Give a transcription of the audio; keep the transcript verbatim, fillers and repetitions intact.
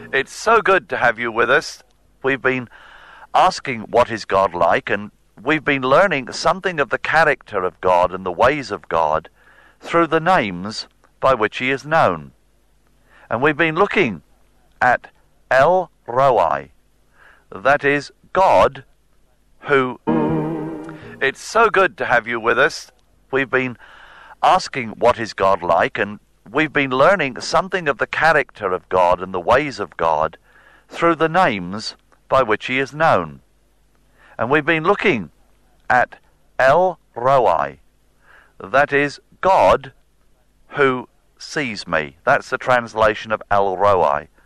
It's so good to have you with us. We've been asking what is God like, and we've been learning something of the character of God and the ways of God through the names by which he is known. And we've been looking at El Roi, that is God who... It's so good to have you with us. We've been asking what is God like, and we've been learning something of the character of God and the ways of God through the names by which he is known. And we've been looking at El Roi, that is God who sees me. That's the translation of El Roi.